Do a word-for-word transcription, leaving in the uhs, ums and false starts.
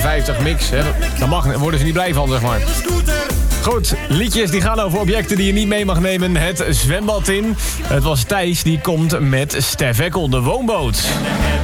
vijftig mix. Hè. Daar mag, daar worden ze niet blij van, zeg maar. Goed, liedjes die gaan over objecten die je niet mee mag nemen. Het zwembad in. Het was Thijs, die komt met Stef Eckel, de woonboot.